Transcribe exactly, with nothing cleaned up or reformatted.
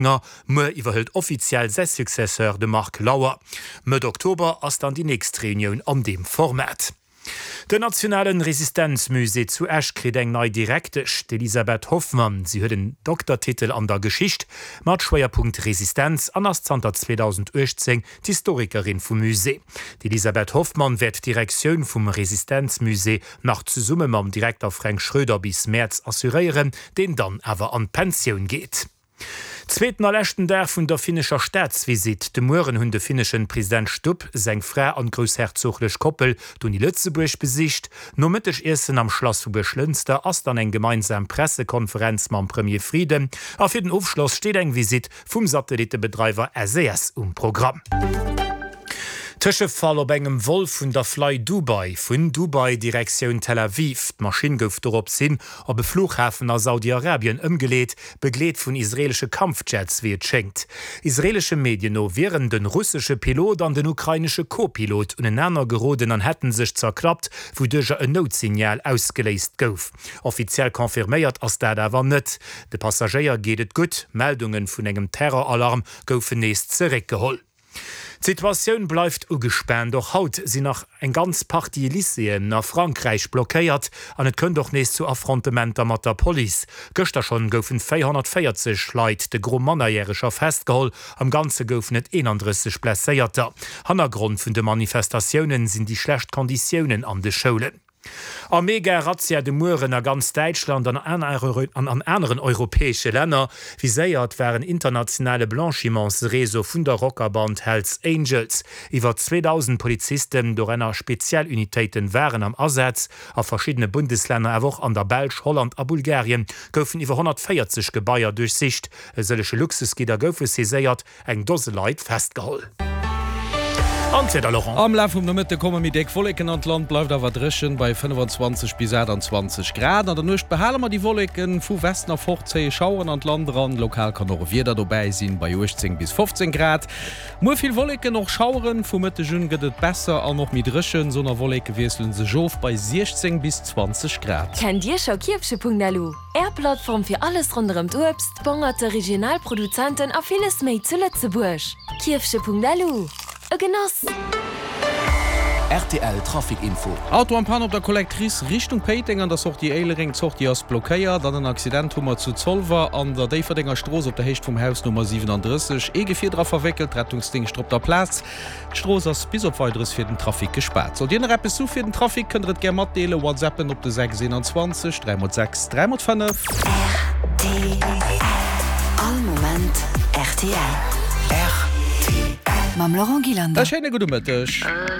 me iwwerhëlt offiziell se Successeur de Mark Lauer. Mit Oktober ass dann die nächste Reunion an dem Format. De nationalen Resistenzmusee zu Esch krit eng nei direktech d'Elisabeth Hoffmann. Sie huet den Doktortitel an der Geschicht, mat Schwerpunkt Resistenz an as Zter zweitausendachtzehn d'Historikerin vum Musee. D'Elisabeth Hoffmann werd Direktiun vum Resistenzmusee nach zu Summe mam Direktor Frank Schröder bis März assuréieren, den dann awer an Pensionioun geht. Zweeten erlächten der vun der finnescher Staatsvisit de Muren hunn de finnischen Präsident Stubb seng Frä an großherzoglich Koppel dun die Lützeburg besicht, no mittech Essen am Schloss vu Beschlünster ass dann eng gemeinsam Pressekonferenz mam Premier Frieden, a fir den Aufschloss steht eng Visit vum Satellitebetreiber S E S um Programm. Tëschefall op engem Wolf vun der Fly Dubai vun Dubai Direktion Tel Aviv. D'Maschine gouf dorop sinn op e Flughafen a Saudi-Arabien ëmgeleet, begleet vun israelsche Kampfjets wie et schenkt. Israelsche Medien no wären den russische Pilot an den ukrainische Co-Pilot un en ennner geroden an hätten sech zerklappt, wodurch e Notsignal ausgeléist gouf. Offiziell konfirméiert ass dat awer net. De Passagier gehtet gut, Meldungen vun engem Terroralarm goufen neest zeréckgeholl. Situationun bleifft ugespernt, doch haut sie nach eng ganz Party Lyceen nach Frankreich blockéiert, an et kën doch nees zu Affrontementer mat der Police. Göster schon goufen vierhundertvierzig Leiit de Gromannerjährescher festgeholl, am ganze goufen net einunddreißig blesséierter. Hannergrund vun de Manifestationioen sind die schlecht Konditionen an de Schulen. A mega Razzia de Muren a ganz Deutschland an an, an, an anderen europäesche Länder, wie séiert wären internationale Blanchimentsreso vun der Rockerband Hells Angels. Iwer zweitausend Polizisten do ennner Spezialunitéiten wären am Ersatz, a verschiedene Bundesländer awoch an der Belsch, Holland a Bulgarien goufen iwwer hundertvierzig Gebaier durchsicht. E sëllesche Luxusgider goufe se séiert eng Dose Leiit festgeholl. Am Lauf um der Mitte kommen mit dick Wolken an Land bleibt aber drischen bei fünfundzwanzig bis siebenundzwanzig Grad. An der Nucht behalen wir die Wolken vu West nach Fortzee schauen an Land ran. Lokal kann noch wieder dabei sein bei achtzehn bis fünfzehn Grad. Mo viel Wolken noch schauen, vu Mitte Jun geht besser an noch mit drischen, so einer Wolke wesseln se Jof bei sechzehn bis zwanzig Grad. Kennt ihr schon Kiefsche Punkt N L? Airplattform für alles rund um Obst, bongerte Regionalproduzenten auf vieles mehr zu Lützeburg. Kiefsche Punkt N L. E Genoss. R T L Trafikinfo. Auto am Pan op der Kollektrice Richtung Peiting an der Socht die Eilering zocht die as blockéiert, dann ein Accidentummer zu Zollver an der Deferdinger Stroos op der Hecht vom Haus Nummer siebenunddreißig. E G vier drauf verwickelt, Rettungsding stoppt der Platz. Stroos as bis op weiteres für den Trafik gesperrt. So den Rappe zu für den Trafik könnt gerne Matele WhatsAppen op de sechs einundzwanzig drei sechs drei fünf. R T L. All Moment R T L. R T L. Mam Laurent Gilander. Schöne gute Mittag.